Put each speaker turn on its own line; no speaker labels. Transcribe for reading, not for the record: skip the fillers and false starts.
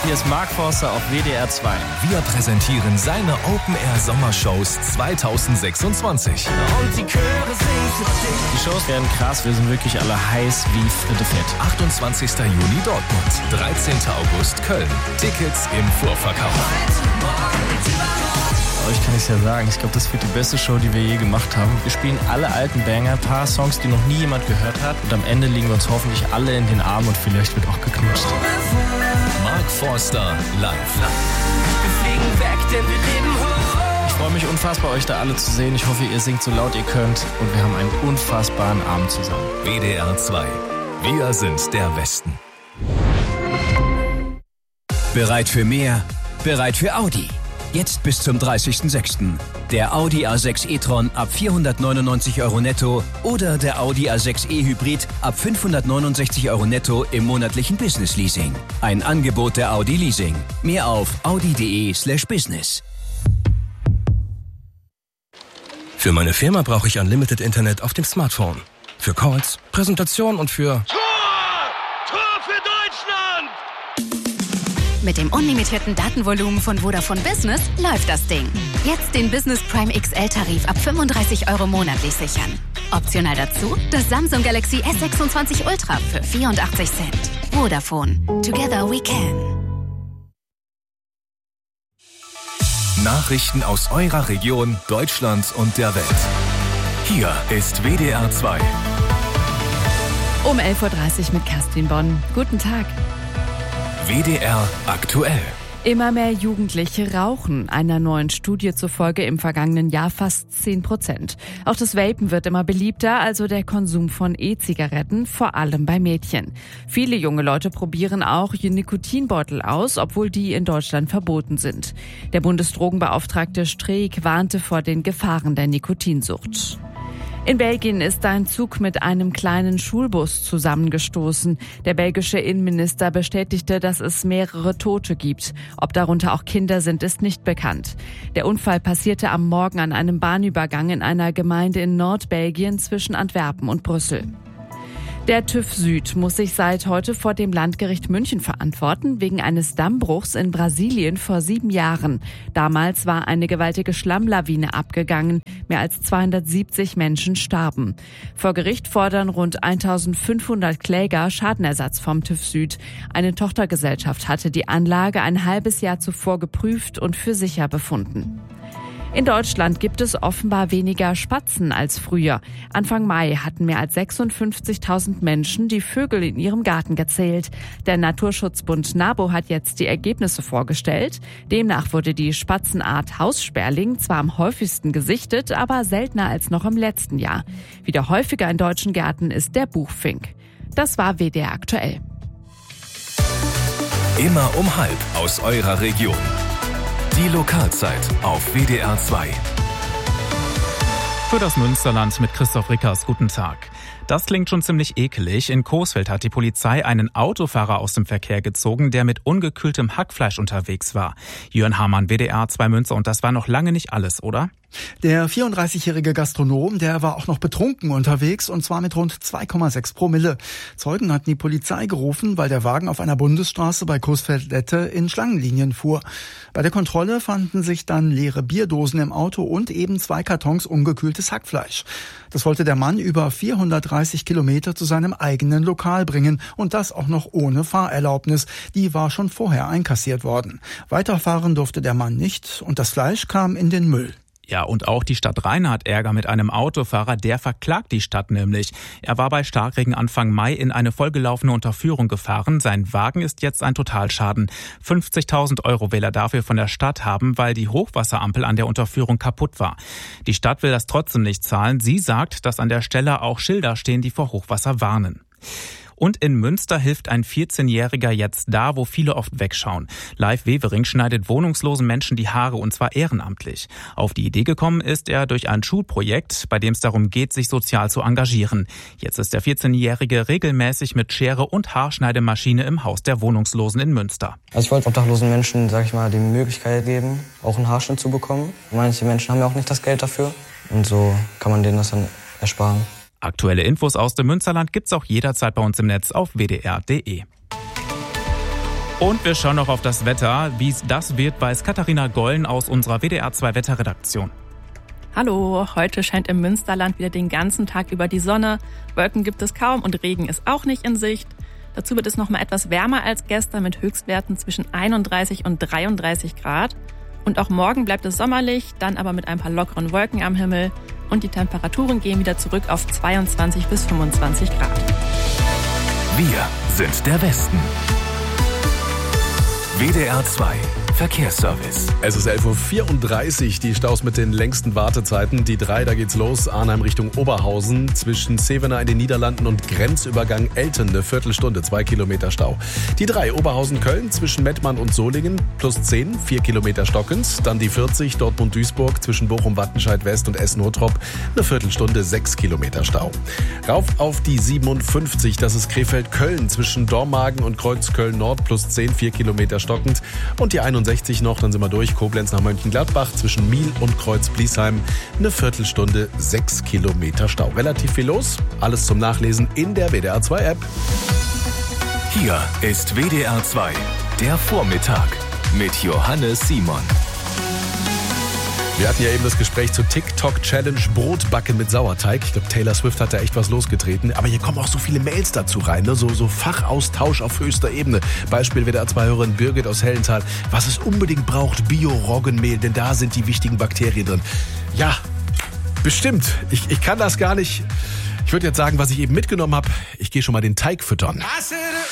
hier ist Mark Forster auf WDR 2.
Wir präsentieren seine Open-Air-Sommershows 2026.
Und die Chöre singen für dich. Die Shows werden krass, wir sind wirklich alle heiß wie Fritte Fett.
28. Juni Dortmund, 13. August Köln. Tickets im Vorverkauf.
Euch kann ich ja sagen, ich glaube, das wird die beste Show, die wir je gemacht haben. Wir spielen alle alten Banger, ein paar Songs, die noch nie jemand gehört hat. Und am Ende liegen wir uns hoffentlich alle in den Armen und vielleicht wird auch geknutscht.
Mark Forster live.
Wir fliegen weg, denn wir leben hoch.
Ich freue mich unfassbar, euch da alle zu sehen. Ich hoffe, ihr singt so laut ihr könnt. Und wir haben einen unfassbaren Abend zusammen.
WDR 2. Wir sind der Westen.
Bereit für mehr? Bereit für Audi. Jetzt bis zum 30.06. Der Audi A6 e-tron ab 499 € netto oder der Audi A6 e-Hybrid ab 569 € netto im monatlichen Business-Leasing. Ein Angebot der Audi Leasing. Mehr auf audi.de/business.
Für meine Firma brauche ich Unlimited Internet auf dem Smartphone. Für Calls, Präsentation und für...
Tor für Deutschland!
Mit dem unlimitierten Datenvolumen von Vodafone Business läuft das Ding. Jetzt den Business Prime XL-Tarif ab 35 € monatlich sichern. Optional dazu das Samsung Galaxy S26 Ultra für 84 Cent. Vodafone. Together we can.
Nachrichten aus eurer Region, Deutschland und der Welt. Hier ist WDR 2.
Um 11.30 Uhr mit Kerstin Bonn. Guten Tag.
WDR aktuell.
Immer mehr Jugendliche rauchen, einer neuen Studie zufolge im vergangenen Jahr fast 10%. Auch das Vapen wird immer beliebter, also der Konsum von E-Zigaretten, vor allem bei Mädchen. Viele junge Leute probieren auch Nikotinbeutel aus, obwohl die in Deutschland verboten sind. Der Bundesdrogenbeauftragte Streeck warnte vor den Gefahren der Nikotinsucht. In Belgien ist ein Zug mit einem kleinen Schulbus zusammengestoßen. Der belgische Innenminister bestätigte, dass es mehrere Tote gibt. Ob darunter auch Kinder sind, ist nicht bekannt. Der Unfall passierte am Morgen an einem Bahnübergang in einer Gemeinde in Nordbelgien zwischen Antwerpen und Brüssel. Der TÜV Süd muss sich seit heute vor dem Landgericht München verantworten, wegen eines Dammbruchs in Brasilien vor 7 Jahren. Damals war eine gewaltige Schlammlawine abgegangen. Mehr als 270 Menschen starben. Vor Gericht fordern rund 1500 Kläger Schadenersatz vom TÜV Süd. Eine Tochtergesellschaft hatte die Anlage ein halbes Jahr zuvor geprüft und für sicher befunden. In Deutschland gibt es offenbar weniger Spatzen als früher. Anfang Mai hatten mehr als 56.000 Menschen die Vögel in ihrem Garten gezählt. Der Naturschutzbund NABU hat jetzt die Ergebnisse vorgestellt. Demnach wurde die Spatzenart Haussperling zwar am häufigsten gesichtet, aber seltener als noch im letzten Jahr. Wieder häufiger in deutschen Gärten ist der Buchfink. Das war WDR aktuell.
Immer um 12 aus eurer Region. Die Lokalzeit auf WDR 2.
Für das Münsterland mit Christoph Rickers. Guten Tag. Das klingt schon ziemlich ekelig. In Coesfeld hat die Polizei einen Autofahrer aus dem Verkehr gezogen, der mit ungekühltem Hackfleisch unterwegs war. Jörn Hamann, WDR 2 Münster. Und das war noch lange nicht alles, oder?
Der 34-jährige Gastronom, der war auch noch betrunken unterwegs, und zwar mit rund 2,6 Promille. Zeugen hatten die Polizei gerufen, weil der Wagen auf einer Bundesstraße bei Coesfeld-Lette in Schlangenlinien fuhr. Bei der Kontrolle fanden sich dann leere Bierdosen im Auto und eben 2 Kartons ungekühltes Hackfleisch. Das wollte der Mann über 430 Kilometer zu seinem eigenen Lokal bringen, und das auch noch ohne Fahrerlaubnis. Die war schon vorher einkassiert worden. Weiterfahren durfte der Mann nicht, und das Fleisch kam in den Müll.
Ja, und auch die Stadt Rheine hat Ärger mit einem Autofahrer, der verklagt die Stadt nämlich. Er war bei Starkregen Anfang Mai in eine vollgelaufene Unterführung gefahren. Sein Wagen ist jetzt ein Totalschaden. 50.000 € will er dafür von der Stadt haben, weil die Hochwasserampel an der Unterführung kaputt war. Die Stadt will das trotzdem nicht zahlen. Sie sagt, dass an der Stelle auch Schilder stehen, die vor Hochwasser warnen. Und in Münster hilft ein 14-Jähriger jetzt da, wo viele oft wegschauen. Leif Wevering schneidet wohnungslosen Menschen die Haare, und zwar ehrenamtlich. Auf die Idee gekommen ist er durch ein Schulprojekt, bei dem es darum geht, sich sozial zu engagieren. Jetzt ist der 14-Jährige regelmäßig mit Schere und Haarschneidemaschine im Haus der Wohnungslosen in Münster.
Also ich wollte obdachlosen Menschen, die Möglichkeit geben, auch einen Haarschnitt zu bekommen. Manche Menschen haben ja auch nicht das Geld dafür, und so kann man denen das dann ersparen.
Aktuelle Infos aus dem Münsterland gibt's auch jederzeit bei uns im Netz auf wdr.de. Und wir schauen noch auf das Wetter. Wie das wird, weiß Katharina Gollen aus unserer WDR 2 Wetterredaktion.
Hallo, heute scheint im Münsterland wieder den ganzen Tag über die Sonne. Wolken gibt es kaum und Regen ist auch nicht in Sicht. Dazu wird es noch mal etwas wärmer als gestern mit Höchstwerten zwischen 31 und 33 Grad. Und auch morgen bleibt es sommerlich, dann aber mit ein paar lockeren Wolken am Himmel. Und die Temperaturen gehen wieder zurück auf 22 bis 25 Grad.
Wir sind der Westen. WDR 2 Verkehrsservice.
Es ist 11.34 Uhr, die Staus mit den längsten Wartezeiten. Die 3, da geht's los, Arnheim Richtung Oberhausen. Zwischen Zevenaar in den Niederlanden und Grenzübergang Elten eine Viertelstunde, 2 Kilometer Stau. Die 3, Oberhausen-Köln zwischen Mettmann und Solingen, +10, 4 Kilometer stockend. Dann die 40, Dortmund-Duisburg zwischen Bochum-Wattenscheid-West und Essen-Hottrop, eine Viertelstunde, 6 Kilometer Stau. Rauf auf die 57, das ist Krefeld-Köln zwischen Dormagen und Kreuzköln-Nord, +10, 4 Kilometer stockend. Und die 61 noch, dann sind wir durch, Koblenz nach Mönchengladbach zwischen Miel und Kreuz-Bliesheim, eine Viertelstunde, 6 Kilometer Stau. Relativ viel los, alles zum Nachlesen in der WDR 2 App.
Hier ist WDR 2, der Vormittag mit Johannes Simon.
Wir hatten ja eben das Gespräch zur TikTok-Challenge Brotbacken mit Sauerteig. Ich glaube, Taylor Swift hat da echt was losgetreten. Aber hier kommen auch so viele Mails dazu rein, ne? So Fachaustausch auf höchster Ebene. Beispiel WDR-2-Hörerin Birgit aus Hellenthal. Was es unbedingt braucht, Bio-Roggenmehl, denn da sind die wichtigen Bakterien drin. Ja, bestimmt. Ich kann das gar nicht. Ich würde jetzt sagen, was ich eben mitgenommen habe. Ich gehe schon mal den Teig füttern.